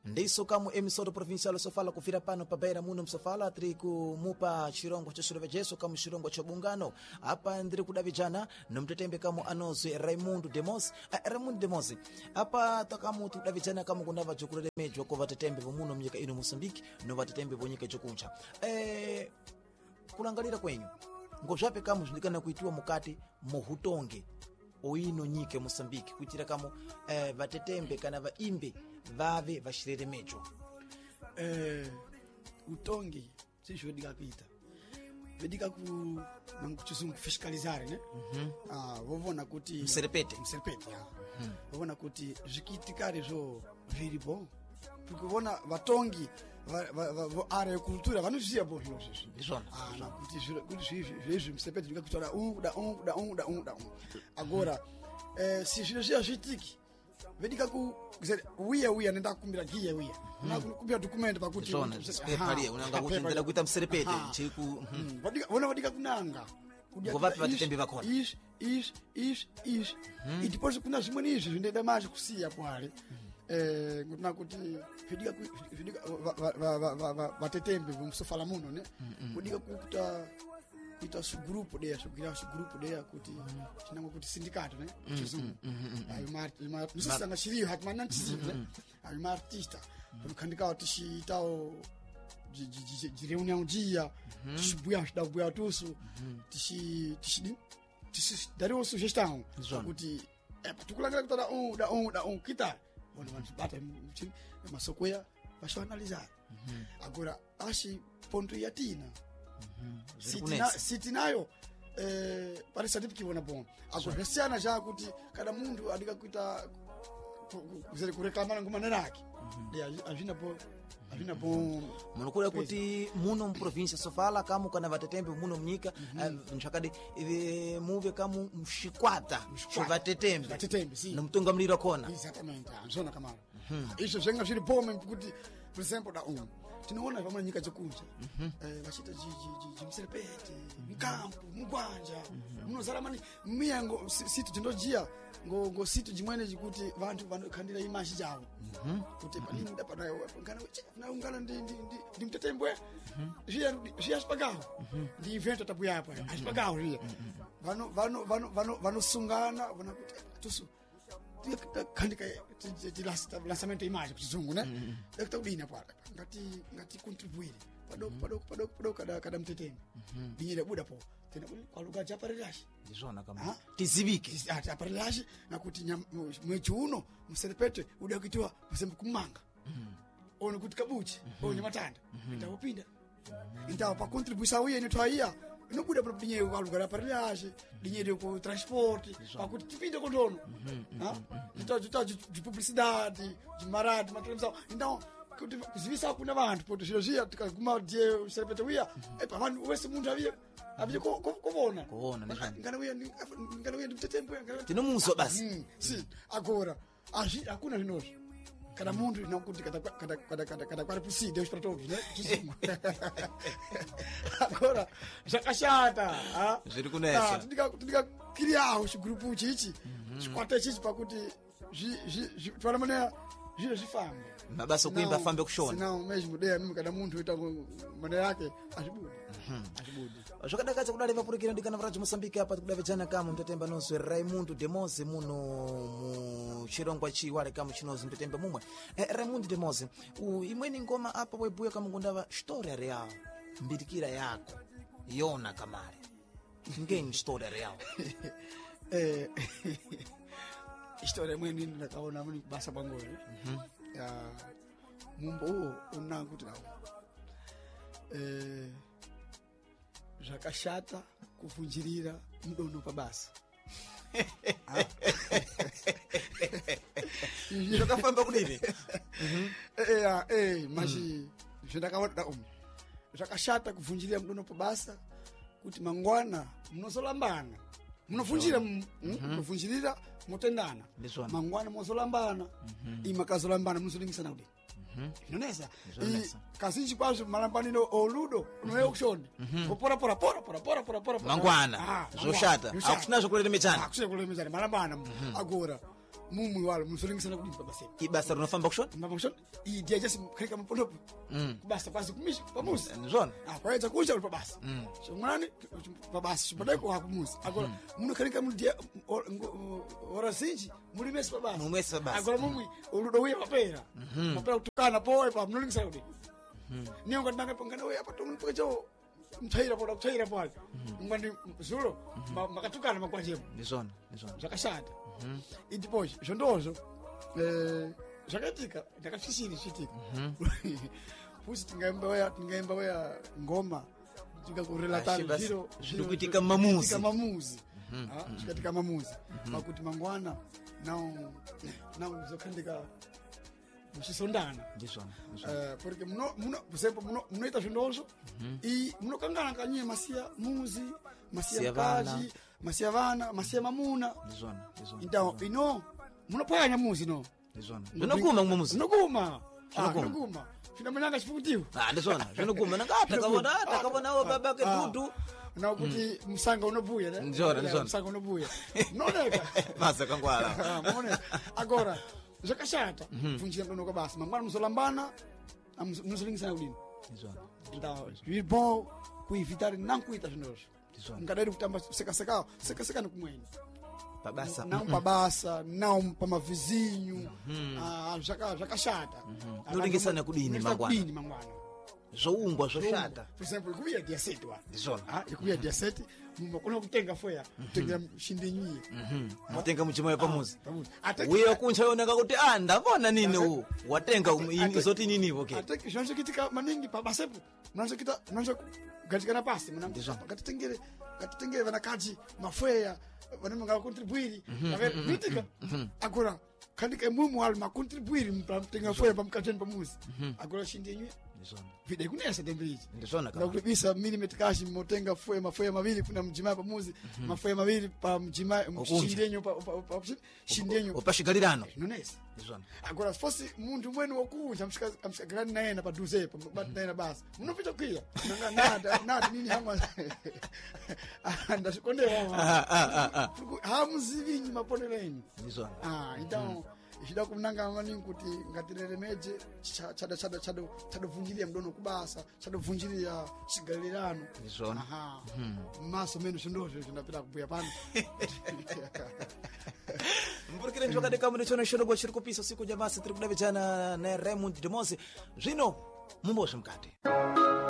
ndiso kamu emissora provincial sofala kufira pano pabeira muno msofala tiri kumupa chirongwa cha shiro vejeso kamu chirongwa cha bungano apa ndiri kudavijana nomtetembe kamu anozwe Raimundo Demos apa takamu tudavijana kamu kundava chukulele mejwa ko vatetembe vomuno mnyika ino Mosambiki no vatetembe vonyika chokuncha kulangalira kwenyu ngozvape kamu zvindikana kuitiwa mukati muhutonge oino nyike Mosambiki kuchira kamu vatetembe kana vaimbe vave vashirere mejo utongi sishodika kuita vedika ku nankuchizungu fiscalizare ne vovona kuti mserepete ya vovona kuti zvikiitikari zvo viripo tukuvona vatongi area cultura vanozviziva bo zvino zvizvi kuti zvezvi mserepete ndika kutaura da agora si zvino zviya zvitiki vedika ku uya nenda kumbira giya uya kumbira document pakuti unanga kuchindela kuita mserepete chiku vadika kunanga ngovapi vatetembe vakona is ndipo kuna zvimwe izvi zvinoda manje kusiya kwale ngona kuti vedika vatetembe vomsofala muno ne kudika kuita sugrupo dea kuti chinangwa kuti sindikato ne chizungu ayo nisanga shiriyo hatmana chizive ayo artista kandikawo tishitawo jireunion dia tishibuya tusu dariwo sugestão kuti tukulangala kutara da kita vona vanhu bata masokoya vashoanalizar agora ashi ponto yatina siti nayo parisa tipikivona bom agora zvasiyana zva kuti kana munhu adika kuita kureklamana ngoma nerake azvina bom munokula kuti muno muprovincia sofala kamu kana vatetembe muno mnyika nchakadi muve kamu mshikwata chovatetembe nomutungamuliro kona exatamente anzona kamala izvo zvenga zviri bom kuti por exemplo da tinoona vamwe nyika dzokunja vachita jimserepete mkampu mugwanja munozara mani miyango situ tindojiya ngo situ jimwene jikuti vantu vanokhandira imashi chavo kuti panini ndapanayo ungana ndi mtetembwe zviya spagaho ndi event tabuyapo aspagaho zviya vanosungana vona kuti tusu khandika lançamento imagem kuzungu né takudina pala ngati contribuir padoko kada mteteni dinheiro buda po tena kwa lugar de aparelhagem ndizvona kama tizivike aparelhagem nakuti mwechi uno mserepete uda kuitiwa kusembe kumanga ono kuti kabuchi ono matanda ndawopinda ndawo pa contribuição uye netwaiya inobuda para dinheiro kwa lugar de aparelhagem dinheiro com transporte pakuti tipinde kondono de publicidade de marado uma televisão então kuti kuzivisa kuna vantu poto zviro zviya tikaguma die serepete uya vanhu wese munhu avye kuvona ngana uya nditetembe tinomuso basi si agora hakuna zvinozvo kana munhu nakuti kada kwari pusi Deus para todos né agora zvakashata zviri kunesa tidika kiriyaho chigrupu chichi chikwata chichi pakuti twaramana zviro zvifambe mabasa okuimba afambe kushona não mesmo dea mimi kada munhu uita maneira yake azvibudi zvakadakadza kudale vapurikira ndikana varaji Mosambiki apa tikudavedzana kama mtetemba nozwe Raimundo Demos muno muchirongwa chiwale kama chinozi mtetemba mumwe Raimundo Demos imweni ngoma apa webuya kama ngundava story real mbirikira yako yona kamare ngeni story real história imweni ndakaona muni basa pangoyo mumbo unangu kuti nawo zvakashata kuvunjirira mudono pabasa zvakafamba kudini machi zvendakaona zvakashata kuvunjirira mudono pabasa kuti mangwana munozolambana munovunjira munovunjirira motendana mangwana mozolambana imakazolambana muzolingisana kudini inonesa kazhinji kwazvo malambaniro oludo unoye kushonda pora mangwana zvoshata akusina zvokulemedzana malambana agora mumwe walo musolingisana kudi pabasa ibasa rinofamba kushona mabashon idea just khalika maponopo kubasa kwazi kumisha pamuzi ndizvona kwaedza kusha uri pabasa chomwani pabasa chipadeko hakumuzi akora munokhalika mudia ora zinji muri mesi pabasa mumwese pabasa agora mumwe urudo uye papera papera kutukana poe pa munolingisana kudi niyo ngandanga pangana we apa tumpocho mthaira pale ngwandi zulo makatukana makwanjemo ndizvona zvakashata indipoje zvondozo zvakaitika ndakafisiri zviitika fusi tingaimba waya ngoma tikakurelatana zviri kuitika mamuzi zvikatika mamuzi pakuti mangwana nawo zokhandika muchisondana ndizvona porque munoita zvindozvo munokangana kanyie masiya muzi masiya mkazi masiya vana masiya mamuna ndizvona ino munopwanya muzi no ndizvona zvinokuma kumwe muzi zvinokuma zvinamanyanga chifukutiwa ndizvona zvinokuma takavonawo baba kedudu na kuti msanga unobuya ne ndizvona msanga unobuya unooneka masa kangwala unooneka agora zvakashata funchira ndono kwa basi mangwana muzolambana muzolingisana kudini ndizvona zvibo kuivitari nankuita zvinozvo ngadari kutamba seka nokumweni pabasa pabasa nawo pamavizinyu zvakashata nolingisana kudini mangwana zvoungwa zvoshata for example kuya dia set wa ndizvona kuya dia set mukona kutenga foya kutenga shindenyuye mutenga muchimoyo pamuzi uye kuncha yoneka kuti ndavona nini u watenga izoti ninivo ke ateki zvanzokitika maningi pabasepo mwanzo kugatikana pasi ngatitengere vanakadzi mafoya vanenge contribuiri vitika agora khandika mumu wali macontribuiri mtenga foya pamukateni pamuzi agora shindenyuye vida kunesa tembiji ndizvona kulibisa milimeter kashi motenga mafoya mavili kuna mjima pamuzi mafoya mavili pa mjima shindenyo pa shindenyo upashigalirano nonesa ndizvona agora fosi muntu mwenu wokunja amshikagirani naye na paduze pambati naye na basi munopita kwiya nada nini hama ndashikondewa hamuzivinyi maponereni ndizvona então ishida kunanga maningi kuti ngatireremeje chadovhunjiriya mdono kubasa chadovhunjiriya chigalirano ndizvona maso menu zvindozvo zvindapita kubhuya pano mpurikire njokadeka mune chono shonogwa chiri kupisa usiku jamasi tiri kudavijana naRaymond Demosi zvino mumbozve mukati